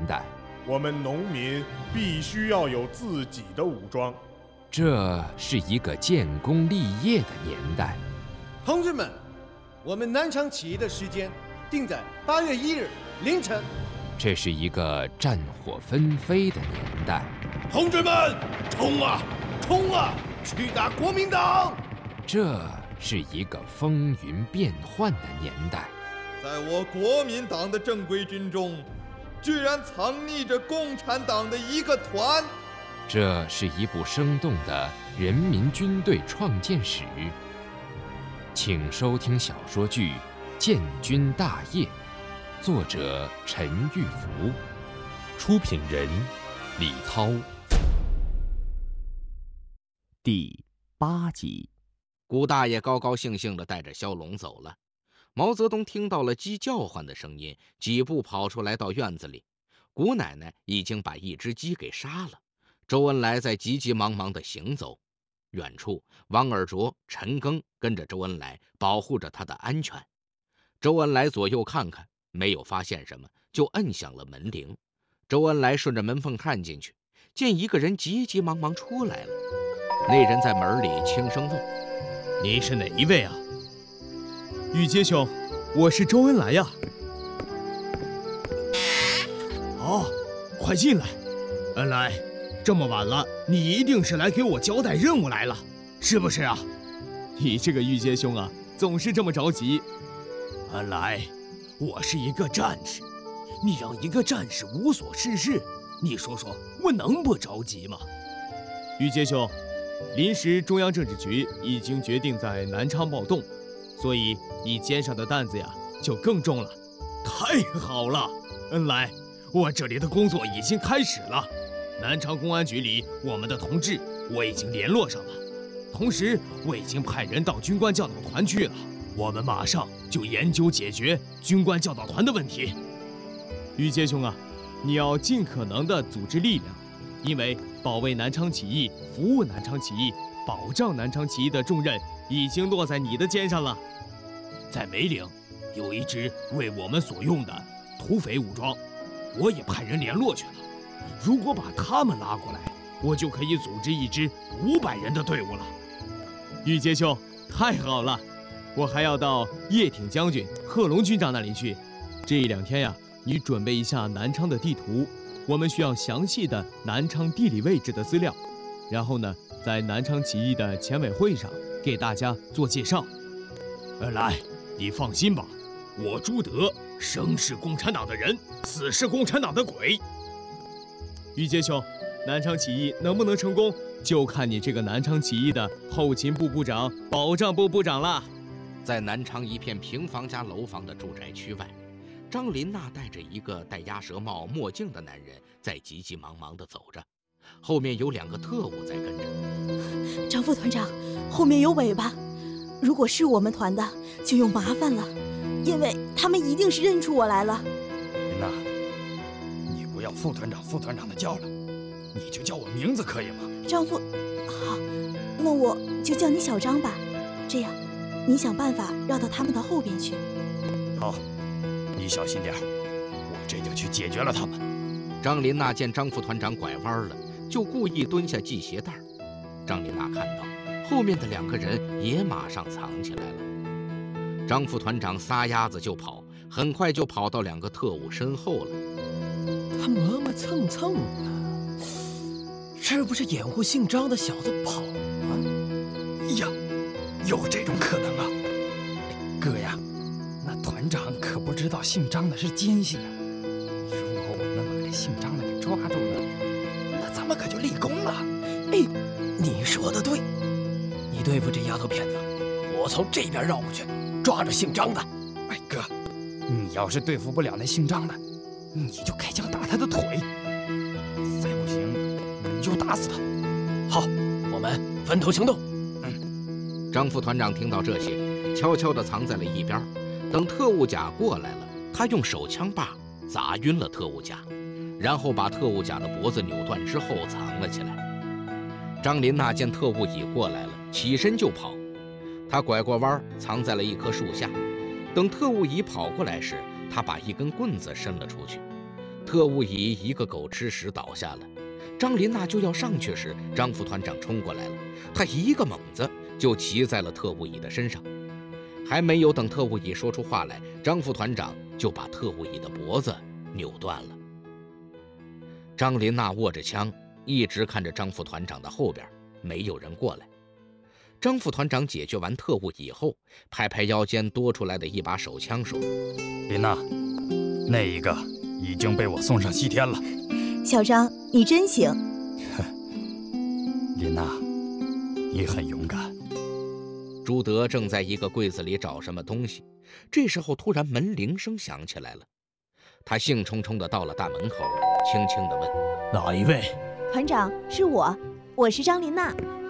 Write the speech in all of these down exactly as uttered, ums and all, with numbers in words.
代。 我们农民必须要有自己的武装。 这是一个建功立业的年代。 同志们，我们南昌起义的时间定在八月一日凌晨。 这是一个战火纷飞的年代。 同志们，冲啊，冲啊，去打国民党！ 这是一个风云变幻的年代。 在我国民党的正规军中，居然藏匿着共产党的一个团。 这是一部生动的人民军队创建史。请收听小说剧《建军大业》，作者陈玉福，出品人李涛。 第八集。 古大爷高高兴兴地带着肖龙走了。毛泽东听到了鸡叫唤的声音，几步跑出来到院子里。古奶奶已经把一只鸡给杀了。周恩来在急急忙忙地行走。远处，王尔琢、陈赓跟着周恩来，保护着他的安全。周恩来左右看看，没有发现什么，就摁响了门铃。周恩来顺着门缝看进去，见一个人急急忙忙出来了。那人在门里轻声问：“ 你是哪一位啊？”“玉阶兄，我是周恩来呀。”“哦，快进来。恩来，这么晚了，你一定是来给我交代任务来了，是不是啊？你这个玉阶兄啊，总是这么着急。恩来，我是一个战士，你让一个战士无所事事，你说说我能不着急吗？”“玉阶兄，临时中央政治局已经决定在南昌暴动，所以你肩上的担子呀就更重了。”“太好了，恩来，我这里的工作已经开始了。南昌公安局里我们的同志我已经联络上了，同时我已经派人到军官教导团去了，我们马上就研究解决军官教导团的问题。”“玉阶兄啊，你要尽可能的组织力量，因为保卫南昌起义、服务南昌起义、保障南昌起义的重任已经落在你的肩上了。在梅岭有一支为我们所用的土匪武装，我也派人联络去了。如果把他们拉过来，我就可以组织一支五百人的队伍了。”“玉阶兄，太好了！我还要到叶挺将军、贺龙军长那里去。这一两天呀，你准备一下南昌的地图，我们需要详细的南昌地理位置的资料，然后呢，在南昌起义的前委会上给大家做介绍。恩来，你放心吧，我朱德生是共产党的人，死是共产党的鬼。”“玉阶兄，南昌起义能不能成功，就看你这个南昌起义的后勤部部长、保障部部长了。” 在南昌一片平房加楼房的住宅区外，张林娜带着一个戴鸭舌帽、墨镜的男人在急急忙忙地走着，后面有两个特务在跟着。“ 张副团长，后面有尾巴，如果是我们团的，就有麻烦了，因为他们一定是认出我来了。”“ 林娜，你不要副团长副团长的叫了，你就叫我名字可以吗？”“ 张副，好，那我就叫你小张吧。这样，你想办法绕到他们的后边去。”“ 好，你小心点，我这就去解决了他们。” 张林娜见张副团长拐弯了，就故意蹲下系鞋带。张林娜看到后面的两个人也马上藏起来了。张副团长撒丫子就跑，很快就跑到两个特务身后了。 他磨磨蹭蹭的，是不是掩护姓张的小子跑啊？ 呀，有这种可能啊！哥呀，那团长可不知道姓张的是奸细啊！如果我们把这姓张的给抓住了，那咱们可就立功了。”“ 哎，你说的对，你对付这丫头片子，我从这边绕过去，抓着姓张的。”“ 哎哥，你要是对付不了那姓张的，你就开枪打他的腿，再不行你就打死他。”“ 好，我们分头行动。” 嗯。张副团长听到这些，悄悄地藏在了一边。等特务甲过来了，他用手枪把砸晕了特务甲，然后把特务甲的脖子扭断之后藏了起来。张林娜见特务乙过来了，起身就跑。他拐过弯，藏在了一棵树下。等特务乙跑过来时，他把一根棍子伸了出去。 特务乙一个狗吃屎倒下了。张林娜就要上去时，张副团长冲过来了，他一个猛子就骑在了特务乙的身上。还没有等特务乙说出话来，张副团长就把特务乙的脖子扭断了。张林娜握着枪，一直看着张副团长的后边，没有人过来。张副团长解决完特务以后，拍拍腰间多出来的一把手枪，说：“ 林娜，那一个已经被我送上西天了。” 小张，你真行。 林娜，你很勇敢。 朱德正在一个柜子里找什么东西，这时候突然门铃声响起来了。他兴冲冲地到了大门口，轻轻地问：“ 哪一位？” 团长，是我，我是张琳娜。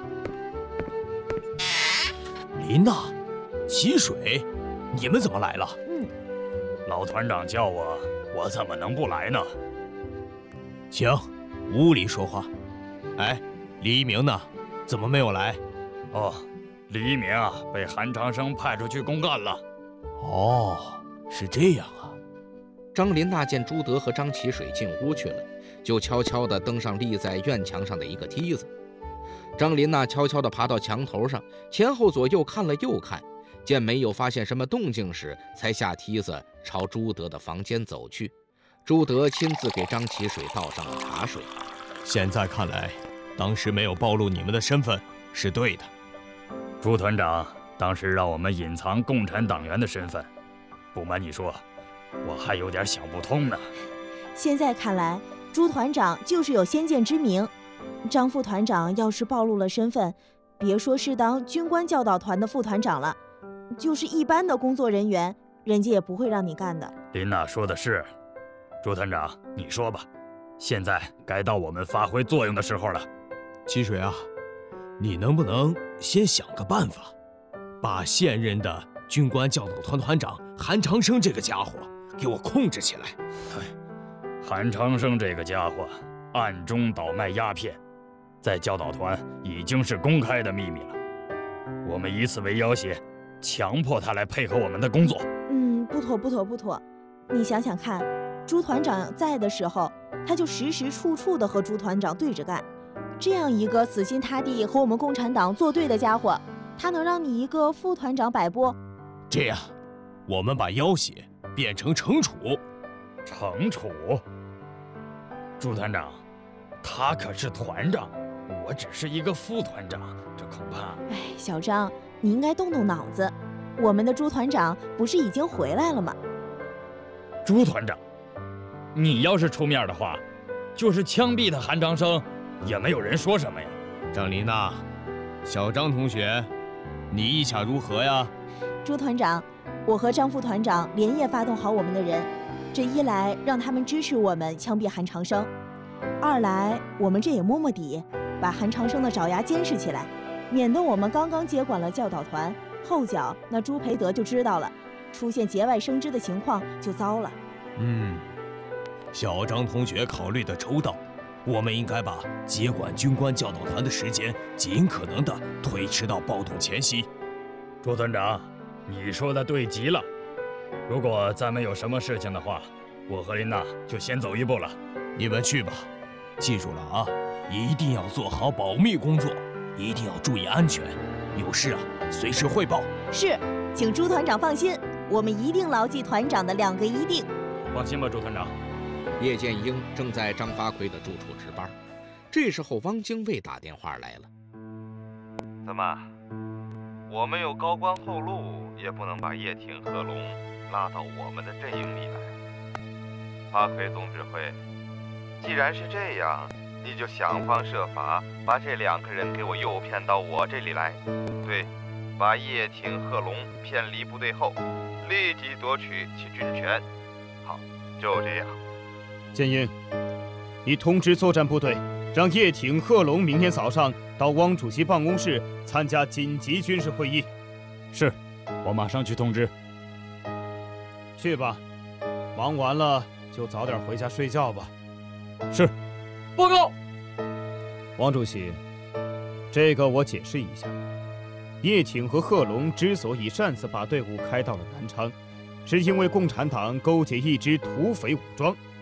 琳娜，齐水，你们怎么来了？ 嗯， 老团长叫我，我怎么能不来呢？ 请，屋里说话。哎，李一鸣呢？怎么没有来？ 哦，李一鸣啊，被韩长生派出去公干了。 哦，是这样啊。 张琳娜见朱德和张齐水进屋去了，就悄悄地登上立在院墙上的一个梯子。张琳娜悄悄地爬到墙头上，前后左右看了又看，见没有发现什么动静时，才下梯子朝朱德的房间走去。朱德亲自给张齐水倒上了茶水。 现在看来，当时没有暴露你们的身份是对的。 朱团长当时让我们隐藏共产党员的身份，不瞒你说，我还有点想不通呢。 现在看来，朱团长就是有先见之明。张副团长要是暴露了身份，别说是当军官教导团的副团长了，就是一般的工作人员，人家也不会让你干的。 林娜说的是，朱团长，你说吧，现在该到我们发挥作用的时候了。 齐水啊，你能不能先想个办法，把现任的军官教导团团长韩长生这个家伙给我控制起来？ 韩长生这个家伙暗中倒卖鸦片，在教导团已经是公开的秘密了。我们以此为要挟，强迫他来配合我们的工作。 嗯，不妥不妥不妥。你想想看，朱团长在的时候，他就时时处处的和朱团长对着干。这样一个死心塌地和我们共产党作对的家伙，他能让你一个副团长摆布？ 这样，我们把要挟变成惩处。 惩处？朱团长，他可是团长，我只是一个副团长，这恐怕…… 哎，小张，你应该动动脑子。我们的朱团长不是已经回来了吗？ 朱团长，你要是出面的话，就是枪毙的韩长生，也没有人说什么呀。 张琳娜，小张同学，你意下如何呀？ 朱团长，我和张副团长连夜发动好我们的人，这一来让他们支持我们枪毙韩长生，二来我们这也摸摸底，把韩长生的爪牙监视起来，免得我们刚刚接管了教导团，后脚那朱培德就知道了，出现节外生枝的情况就糟了。 嗯，小张同学考虑的周到，我们应该把接管军官教导团的时间尽可能的推迟到暴动前夕。 朱团长，你说的对极了。如果再没有什么事情的话，我和琳娜就先走一步了。 你们去吧，记住了啊，一定要做好保密工作，一定要注意安全，有事啊随时汇报。 是，请朱团长放心，我们一定牢记团长的两个一定。 放心吧，朱团长。 叶剑英正在张发奎的住处值班，这时候汪精卫打电话来了。 怎么，我们有高官厚禄，也不能把叶挺、贺龙拉到我们的阵营里来。发奎总指挥，既然是这样，你就想方设法把这两个人给我诱骗到我这里来。对，把叶挺、贺龙骗离部队后，立即夺取其军权。好，就这样。 建英，你通知作战部队，让叶挺、贺龙明天早上到汪主席办公室参加紧急军事会议。 是，我马上去通知。 去吧，忙完了就早点回家睡觉吧。 是。报告。 王主席，这个我解释一下。叶挺和贺龙之所以擅自把队伍开到了南昌，是因为共产党勾结一支土匪武装，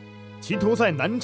企图在南昌